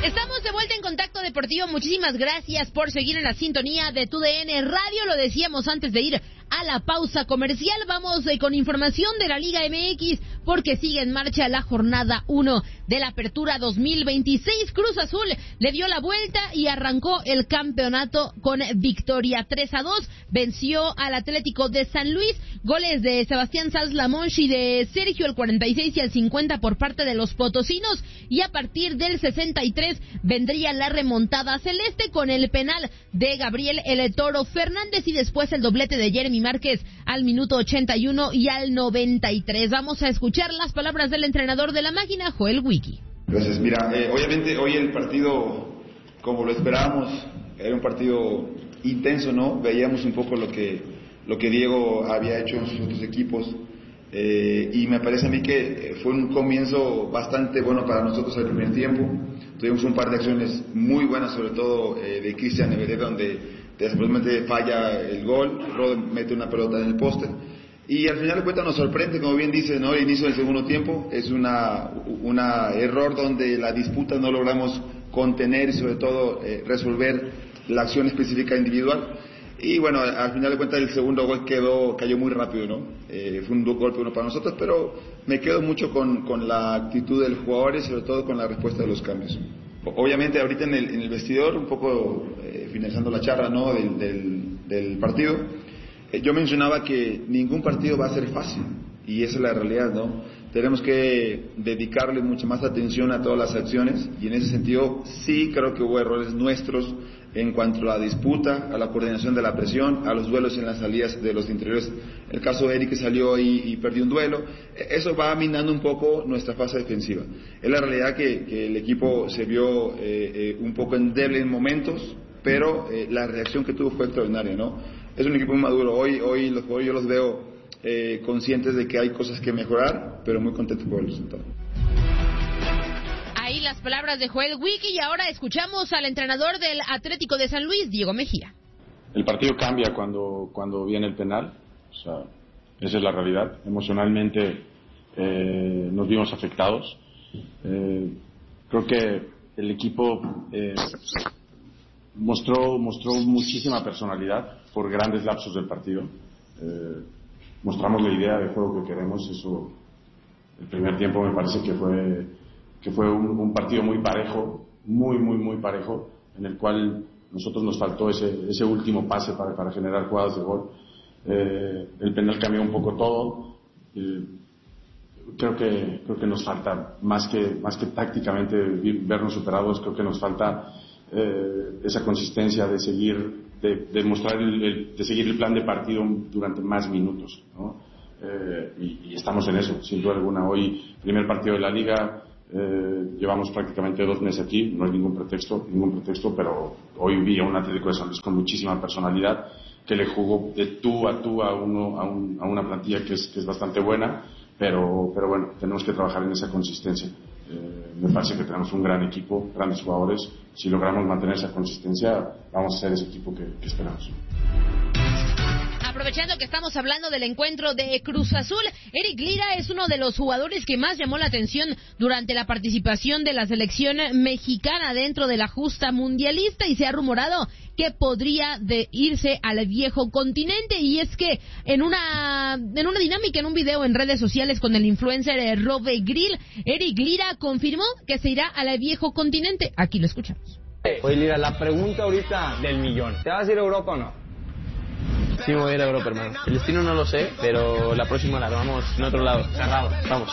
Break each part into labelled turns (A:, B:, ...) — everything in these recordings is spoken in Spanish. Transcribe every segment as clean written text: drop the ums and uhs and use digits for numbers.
A: Estamos de vuelta en Contacto Deportivo. Muchísimas gracias por seguir en la sintonía de TUDN Radio. Lo decíamos antes de ir a la pausa comercial. Vamos con información de la Liga MX porque sigue en marcha la jornada 1 de la Apertura 2026. Cruz Azul le dio la vuelta y arrancó el campeonato con victoria 3-2. Venció al Atlético de San Luis. Goles de Sebastián Sanz Lamonch y de Sergio al 46 y al 50 por parte de los potosinos. Y a partir del 63 vendría la remontada celeste con el penal de Gabriel El Toro Fernández y después el doblete de Jeremy Márquez al minuto 81 y al 93. Vamos a escuchar las palabras del entrenador de la máquina, Joel Wiki.
B: Gracias. Mira, obviamente hoy el partido, como lo esperábamos, era un partido intenso, ¿no? Veíamos un poco lo que Diego había hecho en sus otros equipos. Y me parece a mí que fue un comienzo bastante bueno para nosotros el primer tiempo. Tuvimos un par de acciones muy buenas, sobre todo de Cristian Everett, donde despuésmente falla el gol, Rod mete una pelota en el poste. Y al final de cuentas nos sorprende, como bien dice, ¿no? El inicio del segundo tiempo es una error donde la disputa no logramos contener y sobre todo resolver la acción específica individual. Y bueno, al final de cuentas el segundo gol cayó muy rápido, ¿no? Fue un golpe uno para nosotros, pero me quedo mucho con la actitud del jugador y sobre todo con la respuesta de los cambios. Obviamente ahorita en el vestidor, un poco finalizando la charla, ¿no? del partido, yo mencionaba que ningún partido va a ser fácil y esa es la realidad, ¿no? Tenemos que dedicarle mucha más atención a todas las acciones y en ese sentido sí creo que hubo errores nuestros en cuanto a la disputa, a la coordinación de la presión, a los duelos en las salidas de los interiores. El caso de Eric que salió ahí y perdió un duelo, eso va minando un poco nuestra fase defensiva. Es la realidad que el equipo se vio un poco endeble en momentos, pero la reacción que tuvo fue extraordinaria, ¿no? Es un equipo muy maduro. Hoy los jugadores yo los veo conscientes de que hay cosas que mejorar, pero muy contentos por el resultado.
A: Ahí las palabras de Joel Wiki y ahora escuchamos al entrenador del Atlético de San Luis, Diego Mejía.
C: El partido cambia cuando viene el penal, o sea, esa es la realidad. Emocionalmente nos vimos afectados. Creo que el equipo mostró muchísima personalidad por grandes lapsos del partido. Mostramos la idea de juego que queremos. Eso, el primer tiempo me parece que fue un partido muy parejo, muy parejo, en el cual nosotros nos faltó ese último pase para generar jugadas de gol. El penal cambió un poco todo. Creo que nos falta más que tácticamente vernos superados. Creo que nos falta esa consistencia de seguir de seguir el plan de partido durante más minutos, ¿no? Y estamos en eso, sin duda alguna. Hoy, primer partido de la Liga, llevamos prácticamente 2 meses aquí, no hay ningún pretexto, pero hoy vi a un Atlético de San Luis con muchísima personalidad, que le jugó de tú a tú a una plantilla que es bastante buena, pero bueno, tenemos que trabajar en esa consistencia. Me parece que tenemos un gran equipo, grandes jugadores. Si logramos mantener esa consistencia, vamos a ser ese equipo que esperamos.
A: Aprovechando que estamos hablando del encuentro de Cruz Azul, Eric Lira es uno de los jugadores que más llamó la atención durante la participación de la selección mexicana dentro de la justa mundialista y se ha rumorado que podría irse al viejo continente. Y es que en una dinámica, en un video en redes sociales con el influencer Robe Grill, Eric Lira confirmó que se irá al viejo continente. Aquí lo escuchamos.
D: Oye, Lira, la pregunta ahorita del millón, ¿te vas a ir a Europa o no?
E: Sí, me voy a ir a Europa, hermano. El destino no lo sé, pero la próxima la tomamos en otro lado. Cerrado. Vamos.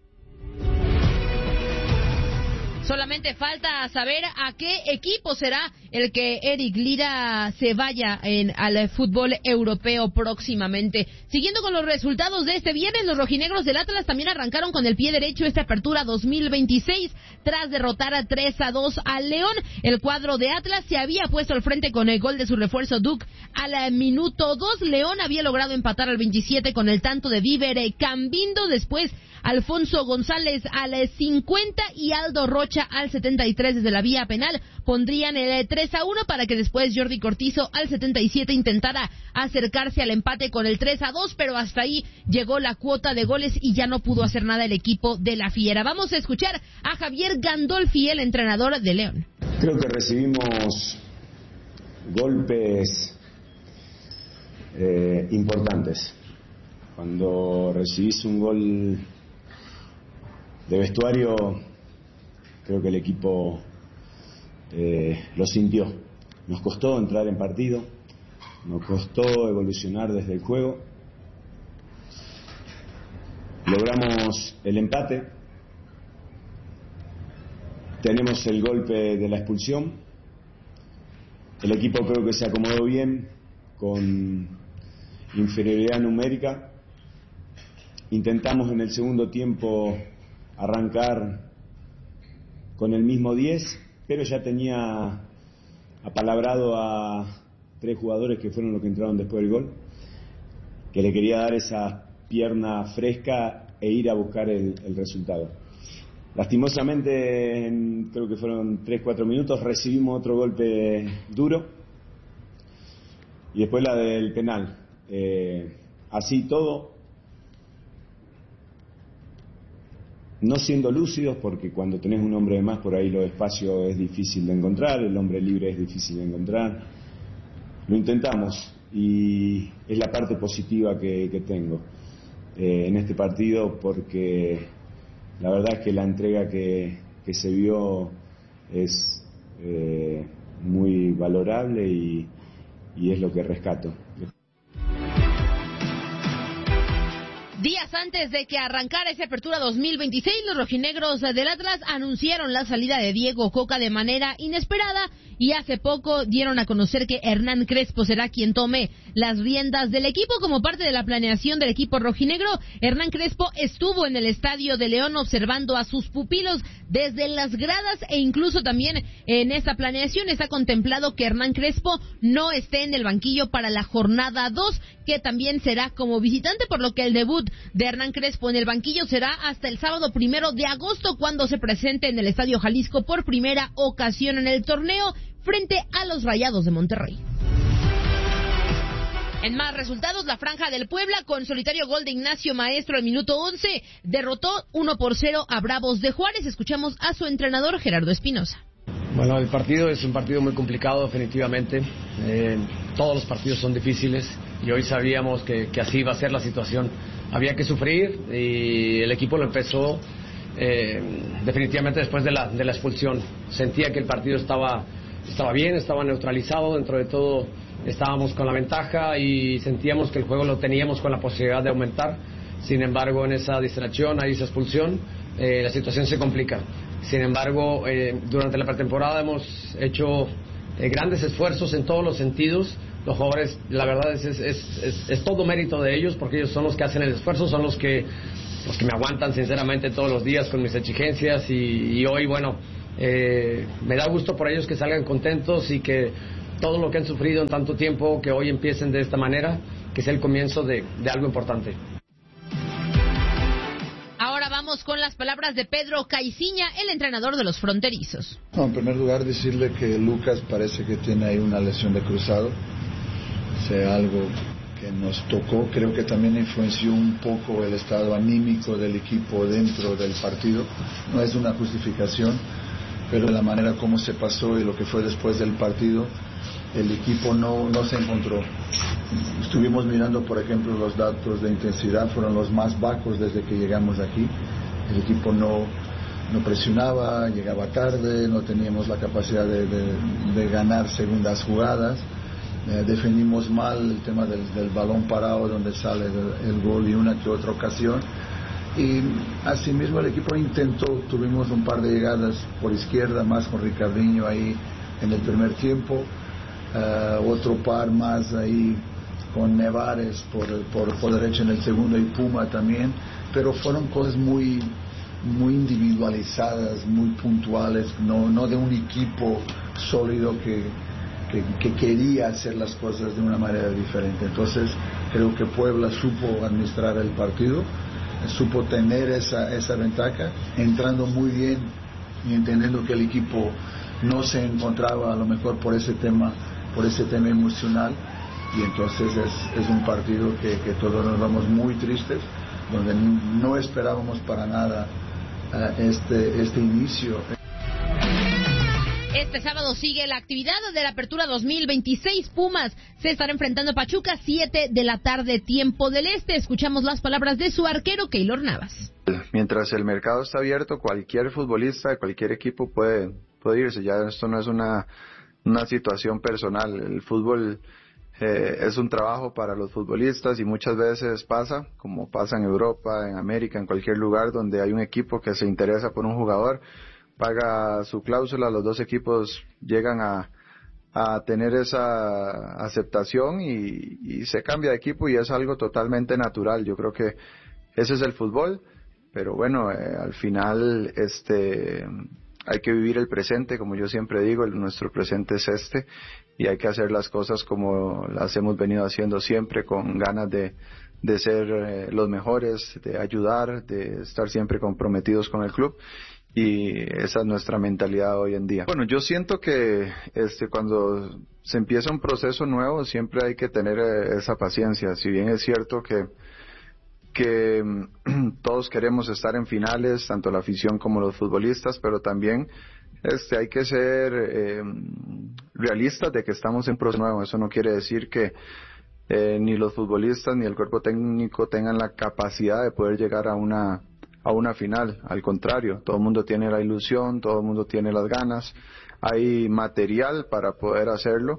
A: Solamente falta saber a qué equipo será el que Eric Lira se vaya al fútbol europeo próximamente. Siguiendo con los resultados de este viernes, los rojinegros del Atlas también arrancaron con el pie derecho esta apertura 2026 tras derrotar a 3-2 al León. El cuadro de Atlas se había puesto al frente con el gol de su refuerzo Duke al minuto 2. León había logrado empatar al 27 con el tanto de Víver Cambindo. Después Alfonso González al 50 y Aldo Rocha Rocha al 73 desde la vía penal pondrían el 3-1 para que después Jordi Cortizo al 77 intentara acercarse al empate con el 3-2, pero hasta ahí llegó la cuota de goles y ya no pudo hacer nada el equipo de la Fiera. Vamos a escuchar a Javier Gandolfi, el entrenador de León.
F: Creo que recibimos golpes importantes. Cuando recibís un gol de vestuario, creo que el equipo lo sintió. Nos costó entrar en partido, nos costó evolucionar desde el juego. Logramos el empate, tenemos el golpe de la expulsión. El equipo creo que se acomodó bien, con inferioridad numérica. Intentamos en el segundo tiempo arrancar con el mismo 10, pero ya tenía apalabrado a 3 jugadores que fueron los que entraron después del gol, que le quería dar esa pierna fresca e ir a buscar el resultado. Lastimosamente, creo que fueron 3-4 minutos, recibimos otro golpe duro y después la del penal. Así todo, no siendo lúcidos, porque cuando tenés un hombre de más por ahí los espacios es difícil de encontrar, el hombre libre es difícil de encontrar. Lo intentamos y es la parte positiva que tengo en este partido, porque la verdad es que la entrega que se vio es muy valorable y es lo que rescato.
A: Días antes de que arrancara esa apertura 2026, los rojinegros del Atlas anunciaron la salida de Diego Coca de manera inesperada y hace poco dieron a conocer que Hernán Crespo será quien tome las riendas del equipo. Como parte de la planeación del equipo rojinegro, Hernán Crespo estuvo en el Estadio de León observando a sus pupilos desde las gradas e incluso también en esta planeación está contemplado que Hernán Crespo no esté en el banquillo para la jornada 2, que también será como visitante, por lo que el debut de Hernán Crespo en el banquillo será hasta el sábado 1 de agosto, cuando se presente en el Estadio Jalisco por primera ocasión en el torneo frente a los Rayados de Monterrey. En más resultados, la Franja del Puebla, con solitario gol de Ignacio Maestro al minuto 11, derrotó 1-0 a Bravos de Juárez. Escuchamos a su entrenador, Gerardo Espinosa.
G: Bueno, el partido es un partido muy complicado, definitivamente. Todos los partidos son difíciles y hoy sabíamos que así iba a ser la situación. Había que sufrir y el equipo lo empezó definitivamente después de la expulsión. Sentía que el partido estaba bien, estaba neutralizado, dentro de todo estábamos con la ventaja y sentíamos que el juego lo teníamos con la posibilidad de aumentar. Sin embargo, en esa distracción, ahí esa expulsión, la situación se complica. Sin embargo, durante la pretemporada hemos hecho grandes esfuerzos en todos los sentidos. Los jugadores, la verdad es todo mérito de ellos, porque ellos son los que hacen el esfuerzo, son los que me aguantan sinceramente todos los días con mis exigencias y hoy, bueno, me da gusto por ellos que salgan contentos y que todo lo que han sufrido en tanto tiempo, que hoy empiecen de esta manera, que sea el comienzo de algo importante.
A: Ahora vamos con las palabras de Pedro Caiciña, el entrenador de los fronterizos.
H: No, en primer lugar decirle que Lucas parece que tiene ahí una lesión de cruzado, sea algo que nos tocó. Creo que también influenció un poco el estado anímico del equipo dentro del partido. No es una justificación, pero la manera como se pasó y lo que fue después del partido, el equipo no se encontró. Estuvimos mirando, por ejemplo, los datos de intensidad, fueron los más bajos desde que llegamos aquí. El equipo no presionaba, llegaba tarde, no teníamos la capacidad de ganar segundas jugadas. Defendimos mal el tema del balón parado donde sale el gol y una que otra ocasión. Y asimismo el equipo intentó, tuvimos un par de llegadas por izquierda, más con Ricardinho ahí en el primer tiempo, otro par más ahí con Nevares por derecha en el segundo y Puma también, pero fueron cosas muy individualizadas, muy puntuales, no de un equipo sólido que quería hacer las cosas de una manera diferente. Entonces creo que Puebla supo administrar el partido, supo tener esa ventaja, entrando muy bien y entendiendo que el equipo no se encontraba a lo mejor por ese tema emocional, y entonces es un partido que todos nos vamos muy tristes, donde no esperábamos para nada este inicio.
A: Este sábado sigue la actividad de la Apertura 2026. Pumas se estará enfrentando a Pachuca, 7 de la tarde, tiempo del este. Escuchamos las palabras de su arquero, Keylor Navas.
I: Mientras el mercado está abierto, cualquier futbolista de cualquier equipo puede irse. Ya esto no es una situación personal. El fútbol es un trabajo para los futbolistas y muchas veces pasa, como pasa en Europa, en América, en cualquier lugar donde hay un equipo que se interesa por un jugador, paga su cláusula, los dos equipos llegan a tener esa aceptación y se cambia de equipo, y es algo totalmente natural. Yo creo que ese es el fútbol, pero bueno, al final hay que vivir el presente, como yo siempre digo, nuestro presente es y hay que hacer las cosas como las hemos venido haciendo siempre, con ganas de ser los mejores, de ayudar, de estar siempre comprometidos con el club. Y esa es nuestra mentalidad hoy en día. Bueno, yo siento que cuando se empieza un proceso nuevo siempre hay que tener esa paciencia. Si bien es cierto que todos queremos estar en finales, tanto la afición como los futbolistas, pero también hay que ser realistas de que estamos en proceso nuevo. Eso no quiere decir que ni los futbolistas ni el cuerpo técnico tengan la capacidad de poder llegar a una final. Al contrario, todo el mundo tiene la ilusión, todo el mundo tiene las ganas, hay material para poder hacerlo.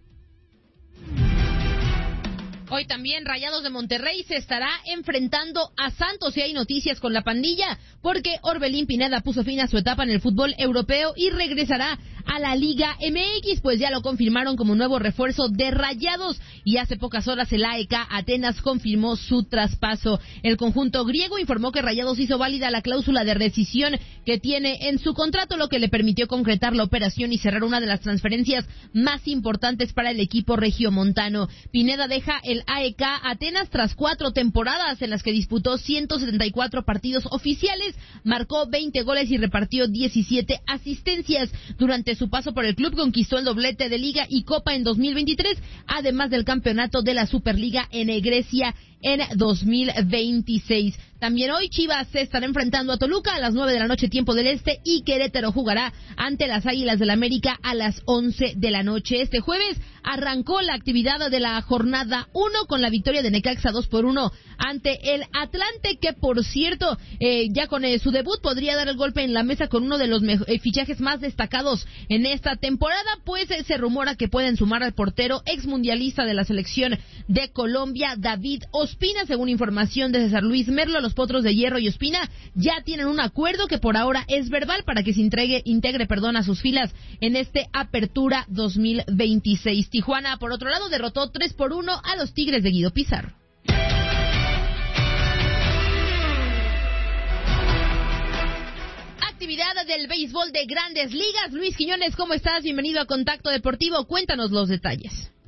A: Hoy también Rayados de Monterrey se estará enfrentando a Santos, y hay noticias con la pandilla, porque Orbelín Pineda puso fin a su etapa en el fútbol europeo y regresará a la Liga MX, pues ya lo confirmaron como nuevo refuerzo de Rayados, y hace pocas horas el AEK Atenas confirmó su traspaso. El conjunto griego informó que Rayados hizo válida la cláusula de rescisión que tiene en su contrato, lo que le permitió concretar la operación y cerrar una de las transferencias más importantes para el equipo regiomontano. Pineda deja el AEK Atenas tras 4 temporadas en las que disputó 174 partidos oficiales, marcó 20 goles y repartió 17 asistencias. Durante su paso por el club conquistó el doblete de Liga y Copa en 2023, además del campeonato de la Superliga en Grecia en 2026. También hoy Chivas se estará enfrentando a Toluca a las 9 de la noche, tiempo del este, y Querétaro jugará ante las Águilas del América a las 11 de la noche. Este jueves arrancó la actividad de la jornada 1 con la victoria de Necaxa 2-1 ante el Atlante, que por cierto, ya con su debut podría dar el golpe en la mesa con uno de los fichajes más destacados en esta temporada, pues se rumora que pueden sumar al portero exmundialista de la selección de Colombia, David Ospina. Según información de César Luis Merlo, los Potros de Hierro y Ospina ya tienen un acuerdo que por ahora es verbal para que se integre a sus filas en este Apertura 2026. Tijuana, por otro lado, derrotó 3-1 a los Tigres de Guido Pizarro. Actividad del béisbol de Grandes Ligas. Luis Quiñones, ¿cómo estás? Bienvenido a Contacto Deportivo. Cuéntanos los detalles.